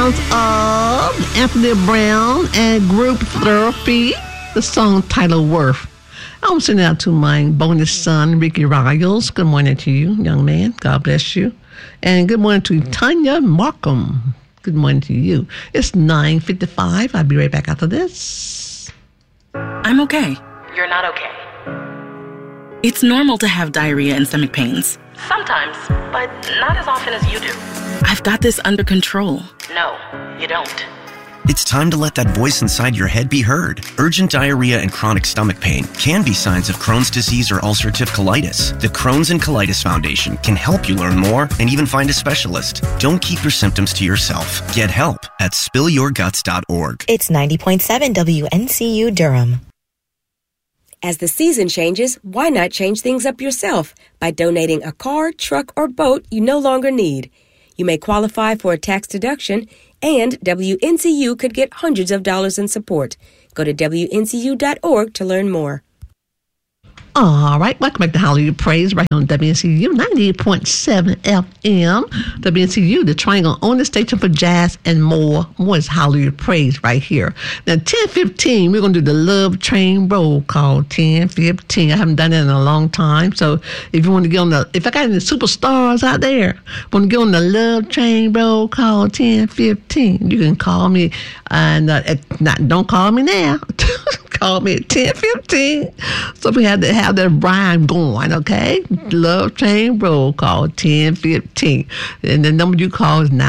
sounds of Anthony Brown and Group Therapy. The song titled Worth. I'm sending out to my bonus son, Ricky Riles. Good morning to you, young man. God bless you. And good morning to Tanya Markham. Good morning to you. It's 9:55. I'll be right back after this. I'm okay. You're not okay. It's normal to have diarrhea and stomach pains. Sometimes, but not as often as you do. I've got this under control. No, you don't. It's time to let that voice inside your head be heard. Urgent diarrhea and chronic stomach pain can be signs of Crohn's disease or ulcerative colitis. The Crohn's and Colitis Foundation can help you learn more and even find a specialist. Don't keep your symptoms to yourself. Get help at spillyourguts.org. It's 90.7 WNCU Durham. As the season changes, why not change things up yourself by donating a car, truck, or boat you no longer need? You may qualify for a tax deduction, and WNCU could get hundreds of dollars in support. Go to WNCU.org to learn more. All right, welcome back to Hallelujah Praise right on WNCU 98.7 FM. WNCU, the triangle on the station for jazz and more. More is Hallelujah Praise right here. Now, 10:15, we're going to do the Love Train roll call. 10:15. I haven't done it in a long time. So if you want to get on if I got any superstars out there, want to get on the Love Train roll call 10:15, you can call me. And don't call me now. Call me at 10:15. So we have to have that rhyme going, okay? Love Train roll call 10:15. And the number you call is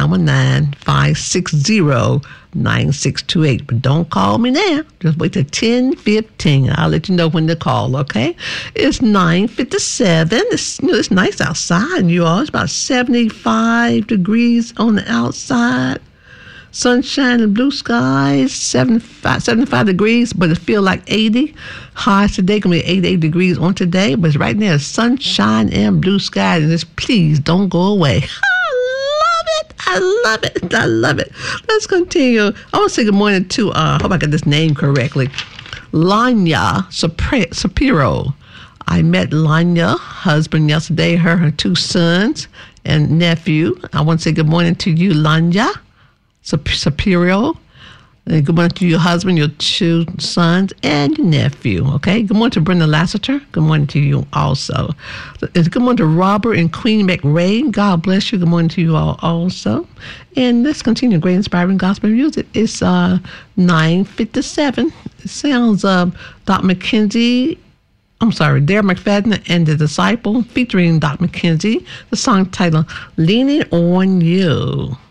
919-560-9628. But don't call me now. Just wait till 10:15. I'll let you know when to call, okay? It's 9:57. It's nice outside, you all. It's about 75 degrees on the outside. Sunshine and blue skies, 75 degrees, but it feels like 80. Highs today going to be 88 degrees on today, but right now it's sunshine and blue skies, and please don't go away. I love it. Let's continue. I want to say good morning to, I hope I got this name correctly, Lanya Sapiro. I met Lanya, husband, yesterday, her 2 sons and nephew. I want to say good morning to you, Lanya Superior. And good morning to your husband, your 2 sons, and your nephew. Okay. Good morning to Brenda Lassiter. Good morning to you also. Good morning to Robert and Queen McRae. God bless you. Good morning to you all also. And let's continue great inspiring gospel music. It's 9:57. It sounds Dr. McKenzie. Darren McFadden and the Disciple featuring Dr. McKenzie. The song titled Leaning on You.